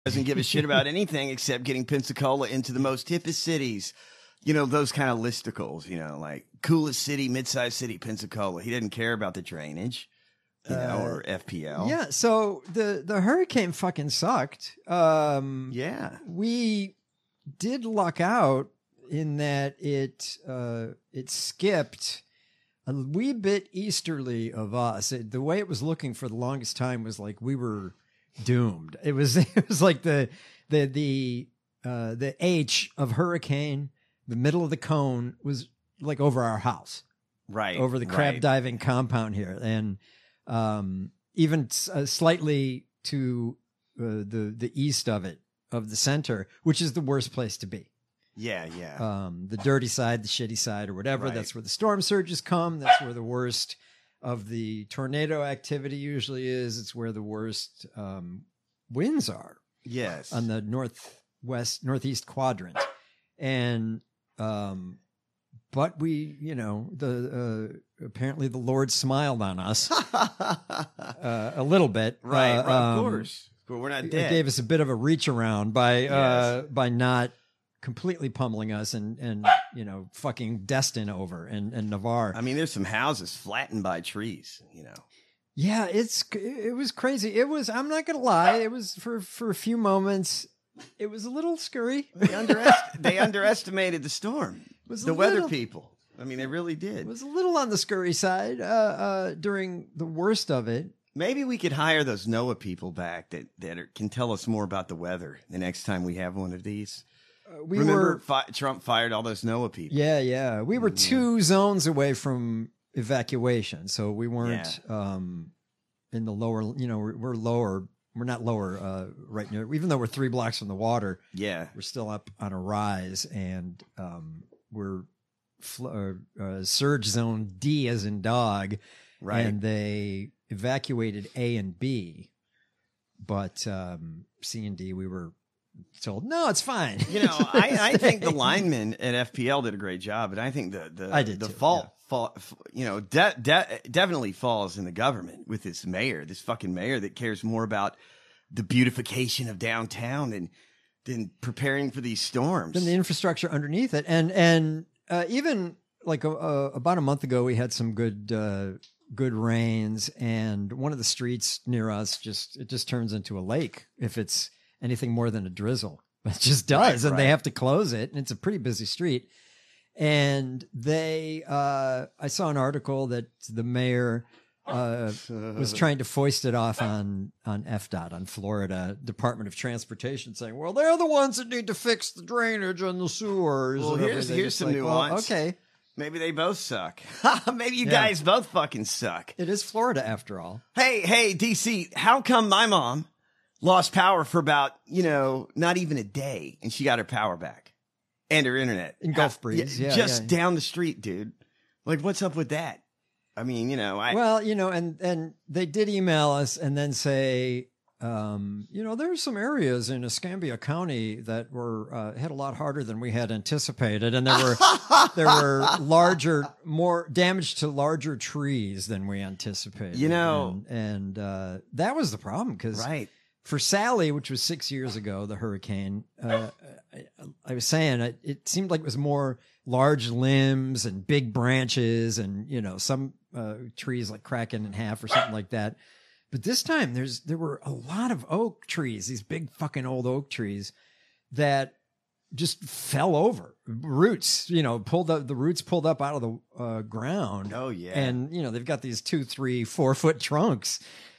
doesn't give a shit about anything except getting Pensacola into the most hippest cities. You know, those kind of listicles, you know, like coolest city, mid-sized city, Pensacola. He didn't care about the drainage, you know, or FPL. Yeah, so the hurricane fucking sucked. Yeah. We did luck out in that it skipped a wee bit easterly of us. The way it was looking for the longest time was like we were doomed. It was like the H of hurricane, the middle of the cone was like over our house, right, over the crab diving compound here, and even slightly to the east of it, of the center, which is the worst place to be. Yeah, yeah. The dirty side, the shitty side, or whatever. Right. That's where the storm surges come. That's where the worst of the tornado activity usually is. It's where the worst winds are. Yes. On the northeast quadrant. And, but we, you know, apparently the Lord smiled on us a little bit. Right, of course. But we're not dead. It gave us a bit of a reach around by not completely pummeling us and you know, fucking Destin over and Navarre. I mean, there's some houses flattened by trees, you know. Yeah, it was crazy. It was, I'm not gonna lie, it was for a few moments, it was a little scary. They underestimated the storm. The weather people. I mean, they really did. It was a little on the scurry side during the worst of it. Maybe we could hire those NOAA people back that can tell us more about the weather the next time we have one of these. Trump fired all those NOAA people. Yeah. We were 2 zones away from evacuation, so we weren't in the lower. You know, we're lower. We're not lower right near. Even though we're 3 blocks from the water, yeah, we're still up on a rise, and we're surge zone D as in dog, right? And they evacuated A and B, but C and D we were told, no, it's fine. You know, I think the linemen at FPL did a great job, but I think the fault, you know, definitely falls in the government with this fucking mayor that cares more about the beautification of downtown than preparing for these storms. Than the infrastructure underneath it. And even like about a month ago, we had some good rains, and one of the streets near us just turns into a lake if it's anything more than a drizzle. It just does. Right. They have to close it. And it's a pretty busy street. And I saw an article that the mayor was trying to foist it off on FDOT, on Florida Department of Transportation, saying, well, they're the ones that need to fix the drainage and the sewers. Well, here's some nuance. Well, okay. Maybe they both suck. Maybe you guys both fucking suck. It is Florida after all. Hey, DC, how come my mom lost power for about, you know, not even a day, and she got her power back and her internet in Gulf Breeze, just down the street, dude? Like, what's up with that? I mean, you know, well, you know, and they did email us and then say, you know, there's some areas in Escambia County that were had a lot harder than we had anticipated, and there were more damage to larger trees than we anticipated. You know, and that was the problem because for Sally, which was 6 years ago, the hurricane, I was saying it seemed like it was more large limbs and big branches, and you know, some trees like cracking in half or something like that. But this time there were a lot of oak trees, these big fucking old oak trees that just fell over. Roots, you know, the roots pulled up out of the ground. Oh yeah. And you know, they've got these 2, 3, 4 foot trunks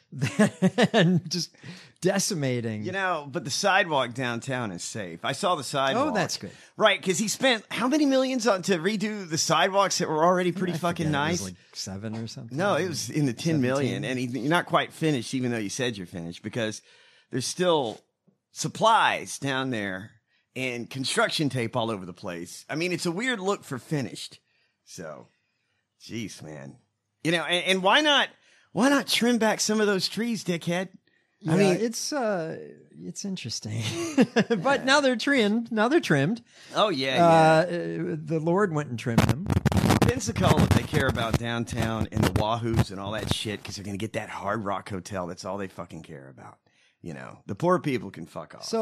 and just decimating. You know, but the sidewalk downtown is safe. I saw the sidewalk. Oh, that's good. Right, because he spent how many millions to redo the sidewalks that were already pretty fucking nice? It was like 7 or something. No, it was in the 10 million, and you're not quite finished, even though you said you're finished, because there's still supplies down there and construction tape all over the place. I mean, it's a weird look for finished. So, jeez, man. You know, and why not trim back some of those trees, dickhead? Yeah, I mean, it's interesting, but now they're trimmed. Oh yeah. The Lord went and trimmed them. Pensacola, they care about downtown and the Wahoos and all that shit because they're gonna get that Hard Rock Hotel. That's all they fucking care about. You know, the poor people can fuck off. So